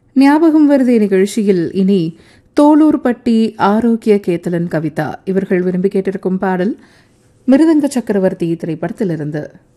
ஞாபகம் வருதே நிகழ்ச்சியில் இனி தோளூர்பட்டி ஆரோக்கிய கேத்தலன் கவிதா இவர்கள் விரும்பி கேட்டிருக்கும் பாடல் மிருதங்க சக்கரவர்த்தி திரைப்படத்திலிருந்து.